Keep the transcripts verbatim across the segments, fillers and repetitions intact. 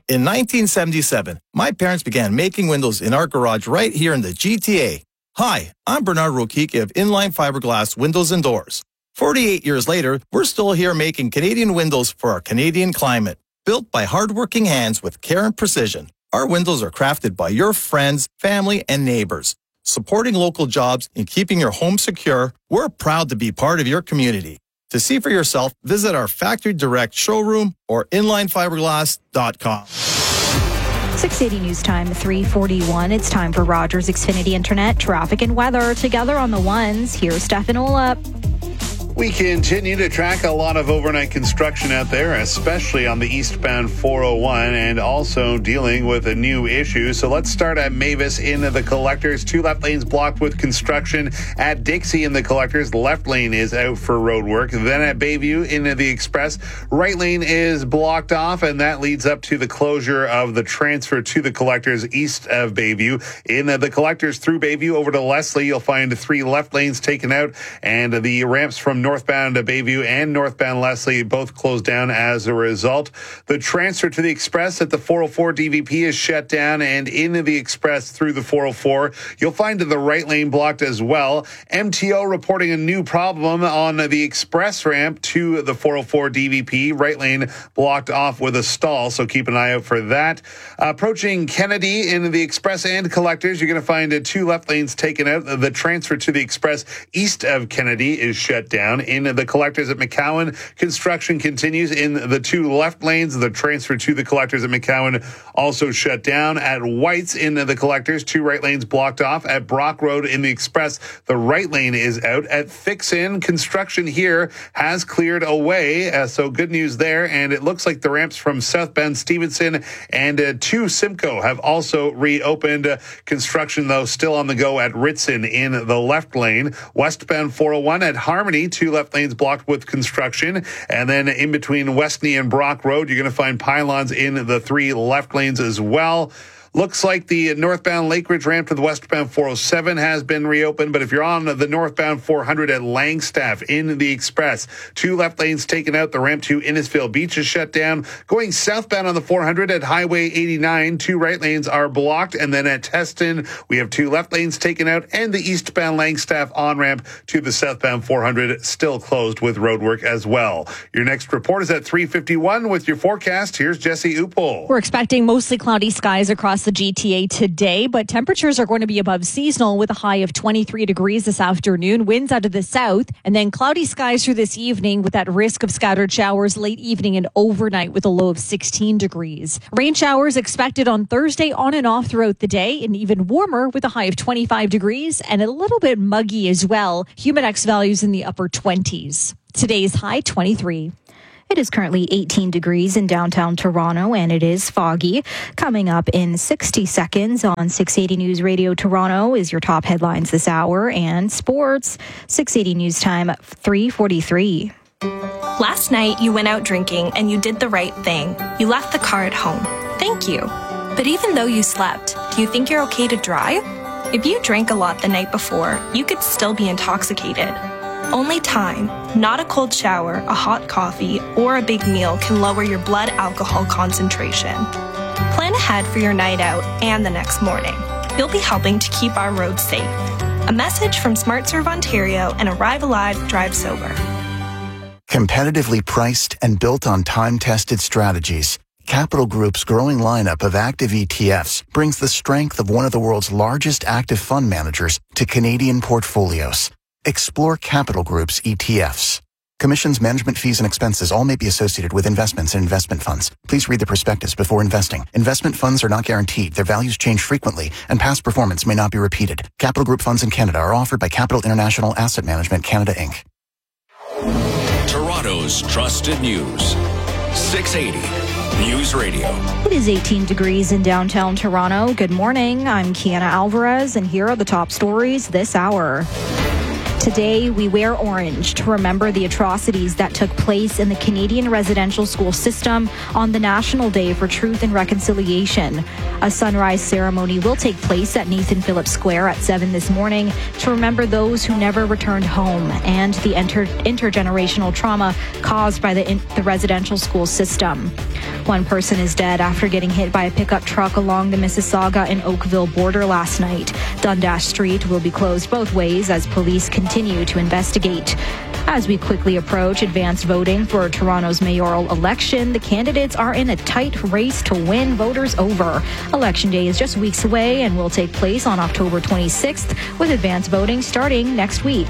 In nineteen seventy-seven, my parents began making windows in our garage right here in the G T A. Hi, I'm Bernard Rokiki of Inline Fiberglass Windows and Doors. forty-eight years later, we're still here making Canadian windows for our Canadian climate. Built by hardworking hands with care and precision, our windows are crafted by your friends, family, and neighbors. Supporting local jobs and keeping your home secure, we're proud to be part of your community. To see for yourself, visit our Factory Direct showroom or inline fiberglass dot com. six eighty News Time, three forty-one. It's time for Rogers Xfinity Internet, traffic and weather together on the ones. Here's Stefan Olap. We continue to track a lot of overnight construction out there, especially on the eastbound four oh one, and also dealing with a new issue. So let's start at Mavis in the collectors. Two left lanes blocked with construction. At Dixie in the collectors, the left lane is out for road work. Then at Bayview in the express, right lane is blocked off, and that leads up to the closure of the transfer to the collectors east of Bayview. In the collectors through Bayview over to Leslie, you'll find three left lanes taken out, and the ramps from northbound to Bayview and northbound Leslie both closed down as a result. The transfer to the express at the four oh four D V P is shut down, and into the express through the four oh four, you'll find the right lane blocked as well. M T O reporting a new problem on the express ramp to the four oh four D V P. Right lane blocked off with a stall, so keep an eye out for that. Approaching Kennedy in the express and collectors, you're going to find two left lanes taken out. The transfer to the express east of Kennedy is shut down. In the collectors at McCowan, construction continues in the two left lanes. The transfer to the collectors at McCowan also shut down. At White's in the collectors, two right lanes blocked off. At Brock Road in the express, the right lane is out. At Fixin, construction here has cleared away, uh, so good news there. And it looks like the ramps from southbound Stevenson and uh, to Simcoe have also reopened. Uh, construction, though, still on the go at Ritson in the left lane. Westbound four oh one at Harmony, two left lanes blocked with construction. And then in between Westney and Brock Road, you're going to find pylons in the three left lanes as well. Looks like the northbound Lake Ridge ramp to the westbound four oh seven has been reopened, but if you're on the northbound four hundred at Langstaff in the express, two left lanes taken out. The ramp to Innisfail Beach is shut down. Going southbound on the four hundred at Highway eighty-nine, two right lanes are blocked. And then at Teston, we have two left lanes taken out, and the eastbound Langstaff on-ramp to the southbound four hundred still closed with roadwork as well. Your next report is at three fifty-one with your forecast. Here's Jesse Upol. We're expecting mostly cloudy skies across the G T A today, but temperatures are going to be above seasonal with a high of twenty-three degrees this afternoon. Winds out of the south, and then cloudy skies through this evening with that risk of scattered showers late evening and overnight with a low of sixteen degrees. Rain showers expected on Thursday on and off throughout the day, and even warmer with a high of twenty-five degrees and a little bit muggy as well. Humidex values in the upper twenties. Today's high twenty-three. It is currently eighteen degrees in downtown Toronto, and it is foggy. Coming up in sixty seconds on six eighty News Radio Toronto is your top headlines this hour and sports. six eighty News Time, three forty-three. Last night, you went out drinking and you did the right thing. You left the car at home. Thank you. But even though you slept, do you think you're okay to drive? If you drank a lot the night before, you could still be intoxicated. Only time, not a cold shower, a hot coffee, or a big meal can lower your blood alcohol concentration. Plan ahead for your night out and the next morning. You'll be helping to keep our roads safe. A message from SmartServe Ontario and Arrive Alive, Drive Sober. Competitively priced and built on time-tested strategies, Capital Group's growing lineup of active E T Fs brings the strength of one of the world's largest active fund managers to Canadian portfolios. Explore Capital Group's E T Fs. Commissions, management fees, and expenses all may be associated with investments in investment funds. Please read the prospectus before investing. Investment funds are not guaranteed. Their values change frequently, and past performance may not be repeated. Capital Group funds in Canada are offered by Capital International Asset Management Canada, Incorporated. Toronto's trusted news. six eighty News Radio. It is eighteen degrees in downtown Toronto. Good morning. I'm Kiana Alvarez, and here are the top stories this hour. Today, we wear orange to remember the atrocities that took place in the Canadian residential school system on the National Day for Truth and Reconciliation. A sunrise ceremony will take place at Nathan Phillips Square at seven this morning to remember those who never returned home and the inter- intergenerational trauma caused by the, in- the residential school system. One person is dead after getting hit by a pickup truck along the Mississauga and Oakville border last night. Dundas Street will be closed both ways as police continue to investigate. As we quickly approach advanced voting for Toronto's mayoral election, the candidates are in a tight race to win voters over. Election day is just weeks away and will take place on October twenty-sixth, with advanced voting starting next week.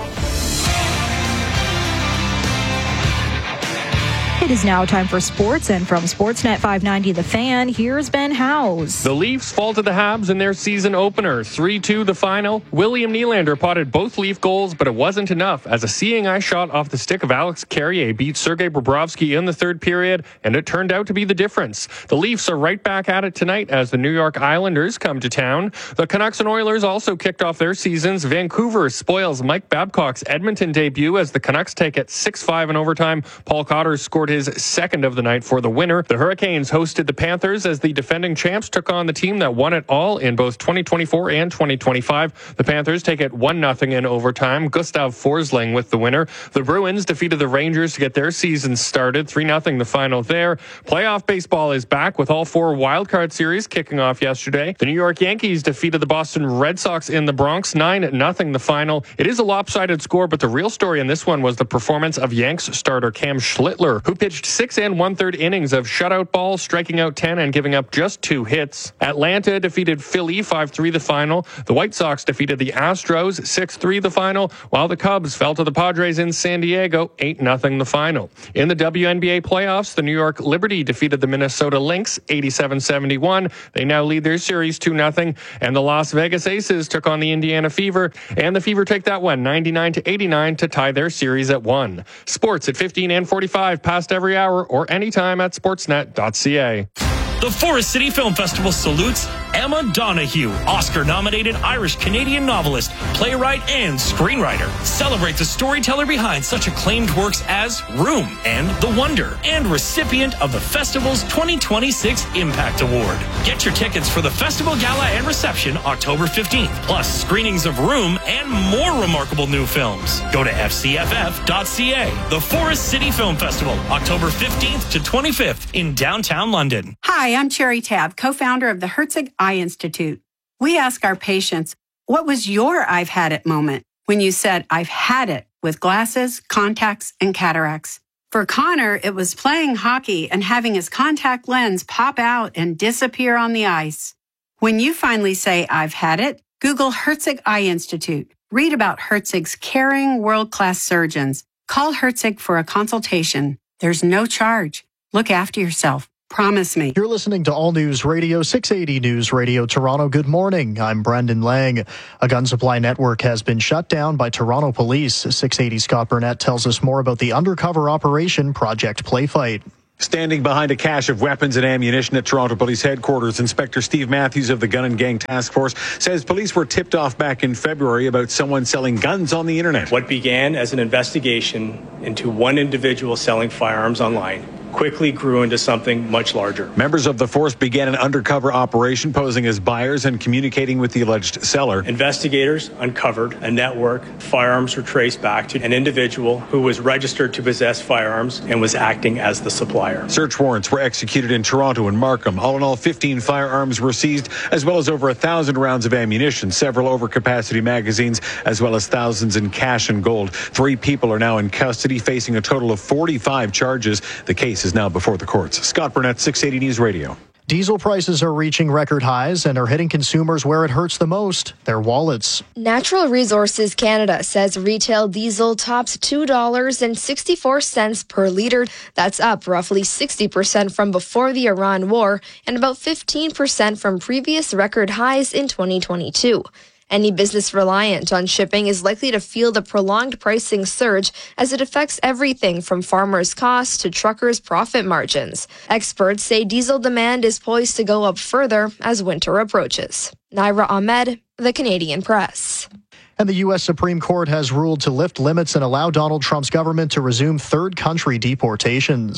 It is now time for sports, and from Sportsnet five ninety The Fan, here's Ben Howes. The Leafs fall to the Habs in their season opener. three two the final. William Nylander potted both Leaf goals, but it wasn't enough as a seeing eye shot off the stick of Alex Carrier beat Sergei Bobrovsky in the third period, and it turned out to be the difference. The Leafs are right back at it tonight as the New York Islanders come to town. The Canucks and Oilers also kicked off their seasons. Vancouver spoils Mike Babcock's Edmonton debut as the Canucks take it six five in overtime. Paul Cotter scored his second of the night for the winner. The Hurricanes hosted the Panthers as the defending champs took on the team that won it all in both twenty twenty-four and twenty twenty-five. The Panthers take it one nothing in overtime. Gustav Forsling with the winner. The Bruins defeated the Rangers to get their season started. three nothing the final there. Playoff baseball is back with all four wildcard series kicking off yesterday. The New York Yankees defeated the Boston Red Sox in the Bronx. nine nothing the final. It is a lopsided score, but the real story in this one was the performance of Yanks starter Cam Schlittler, who pitched six and one-third innings of shutout ball, striking out ten and giving up just two hits. Atlanta defeated Philly five three the final. The White Sox defeated the Astros six three the final, while the Cubs fell to the Padres in San Diego eight nothing the final. In the W N B A playoffs, the New York Liberty defeated the Minnesota Lynx eighty-seven seventy-one. They now lead their series two nothing, and the Las Vegas Aces took on the Indiana Fever, and the Fever take that one ninety-nine to eighty-nine to tie their series at one. Sports at fifteen and forty-five past every hour or anytime at sportsnet dot c a. The Forest City Film Festival salutes Emma Donoghue, Oscar-nominated Irish-Canadian novelist, playwright, and screenwriter. Celebrate the storyteller behind such acclaimed works as Room and The Wonder, and recipient of the festival's twenty twenty-six Impact Award. Get your tickets for the festival gala and reception October fifteenth, plus screenings of Room and more remarkable new films. Go to f c f f dot c a. The Forest City Film Festival, October fifteenth to twenty-fifth in downtown London. Hi, I'm Cherry Tab, co-founder of the Herzig Eye Institute. We ask our patients, what was your I've had it moment when you said, I've had it with glasses, contacts, and cataracts? For Connor, it was playing hockey and having his contact lens pop out and disappear on the ice. When you finally say, I've had it, Google Herzig Eye Institute. Read about Herzig's caring, world-class surgeons. Call Herzig for a consultation. There's no charge. Look after yourself. Promise me. You're listening to All News Radio, six eighty News Radio Toronto. Good morning. I'm Brendan Lang. A gun supply network has been shut down by Toronto police. six eighty Scott Burnett tells us more about the undercover operation Project Playfight. Standing behind a cache of weapons and ammunition at Toronto Police Headquarters, Inspector Steve Matthews of the Gun and Gang Task Force says police were tipped off back in February about someone selling guns on the internet. What began as an investigation into one individual selling firearms online quickly grew into something much larger. Members of the force began an undercover operation posing as buyers and communicating with the alleged seller. Investigators uncovered a network. Firearms were traced back to an individual who was registered to possess firearms and was acting as the supplier. Search warrants were executed in Toronto and Markham. All in all, fifteen firearms were seized, as well as over a thousand rounds of ammunition, several overcapacity magazines, as well as thousands in cash and gold. Three people are now in custody, facing a total of forty-five charges. The case is now before the courts. Scott Burnett, six eighty News Radio. Diesel prices are reaching record highs and are hitting consumers where it hurts the most, their wallets. Natural Resources Canada says retail diesel tops two dollars and sixty-four cents per litre. That's up roughly sixty percent from before the Iran war and about fifteen percent from previous record highs in twenty twenty-two. Any business reliant on shipping is likely to feel the prolonged pricing surge as it affects everything from farmers' costs to truckers' profit margins. Experts say diesel demand is poised to go up further as winter approaches. Naira Ahmed, The Canadian Press. And the U S Supreme Court has ruled to lift limits and allow Donald Trump's government to resume third country deportations.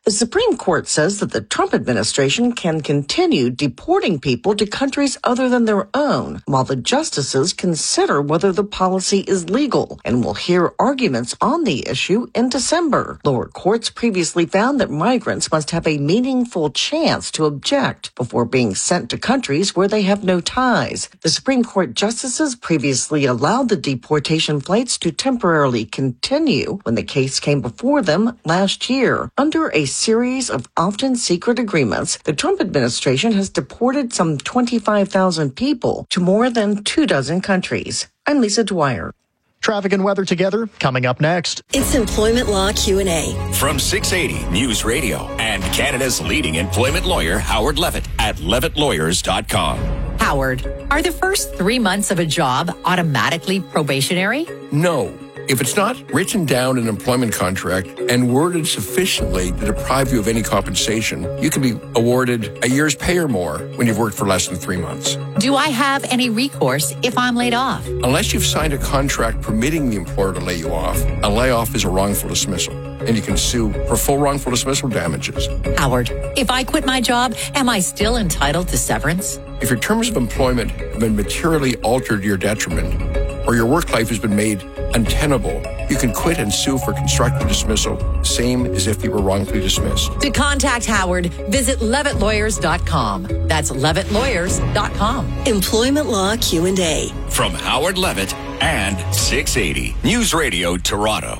The Supreme Court says that the Trump administration can continue deporting people to countries other than their own, while the justices consider whether the policy is legal, and will hear arguments on the issue in December. Lower courts previously found that migrants must have a meaningful chance to object before being sent to countries where they have no ties. The Supreme Court justices previously allowed the deportation flights to temporarily continue when the case came before them last year. Under a series of often secret agreements, the Trump administration has deported some twenty-five thousand people to more than two dozen countries. I'm Lisa Dwyer. Traffic and weather together, coming up next. It's Employment Law Q and A. From six eighty News Radio and Canada's leading employment lawyer, Howard Levitt, at levitt lawyers dot com. Howard, are the first three months of a job automatically probationary? No. If it's not written down in an employment contract and worded sufficiently to deprive you of any compensation, you can be awarded a year's pay or more when you've worked for less than three months. Do I have any recourse if I'm laid off? Unless you've signed a contract permitting the employer to lay you off, a layoff is a wrongful dismissal, and you can sue for full wrongful dismissal damages. Howard, if I quit my job, am I still entitled to severance? If your terms of employment have been materially altered to your detriment, or your work life has been made untenable, you can quit and sue for constructive dismissal, same as if you were wrongfully dismissed. To contact Howard, visit levitt lawyers dot com. That's levitt lawyers dot com. Employment Law Q and A. From Howard Levitt and six eighty News Radio Toronto.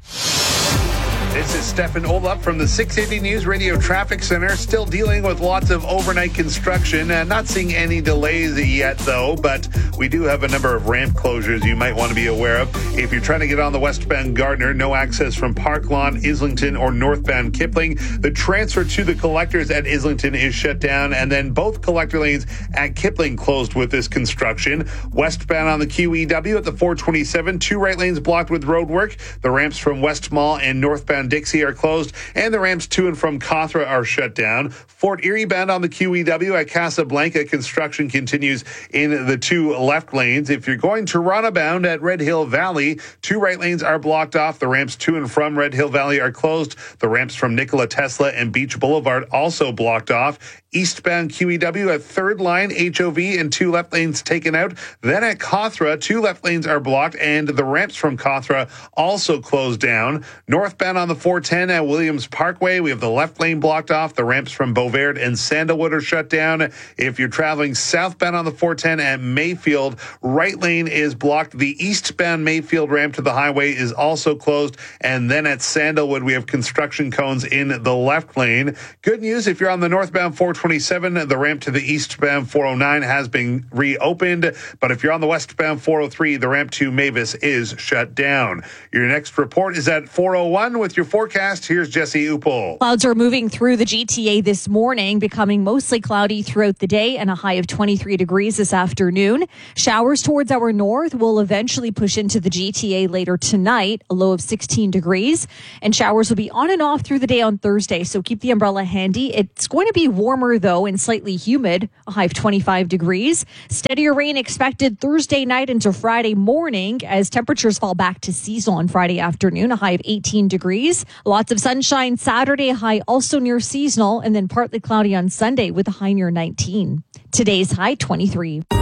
This is Stefan Olaf from the six eighty News Radio Traffic Center, still dealing with lots of overnight construction. Uh, not seeing any delays yet, though, but we do have a number of ramp closures you might want to be aware of. If you're trying to get on the westbound Gardner, no access from Park Lawn, Islington, or northbound Kipling. The transfer to the collectors at Islington is shut down, and then both collector lanes at Kipling closed with this construction. Westbound on the Q E W at the four twenty-seven, two right lanes blocked with road work. The ramps from West Mall and northbound Dixie are closed, and the ramps to and from Cawthra are shut down. Fort Erie bound on the Q E W at Casablanca, construction continues in the two left lanes. If you're going Toronto bound at Red Hill Valley, two right lanes are blocked off. The ramps to and from Red Hill Valley are closed. The ramps from Nikola Tesla and Beach Boulevard also blocked off. Eastbound Q E W at third line, H O V, and two left lanes taken out. Then at Cawthra, two left lanes are blocked, and the ramps from Cawthra also closed down. Northbound on the four ten at Williams Parkway, we have the left lane blocked off. The ramps from Beauvert and Sandalwood are shut down. If you're traveling southbound on the four ten at Mayfield, right lane is blocked. The eastbound Mayfield ramp to the highway is also closed. And then at Sandalwood, we have construction cones in the left lane. Good news, if you're on the northbound four twenty-seven, the ramp to the eastbound four oh nine has been reopened. But if you're on the westbound four oh three, the ramp to Mavis is shut down. Your next report is at four oh one with your forecast. Here's Jesse Upel. Clouds are moving through the G T A this morning, becoming mostly cloudy throughout the day and a high of twenty-three degrees this afternoon. Showers towards our north will eventually push into the G T A later tonight, a low of sixteen degrees. And showers will be on and off through the day on Thursday, so keep the umbrella handy. It's going to be warmer, though, and slightly humid, a high of twenty-five degrees. Steadier rain expected Thursday night into Friday morning as temperatures fall back to seasonal on Friday afternoon, a high of eighteen degrees. Lots of sunshine Saturday, a high also near seasonal, and then partly cloudy on Sunday with a high near nineteen. Today's high, twenty-three.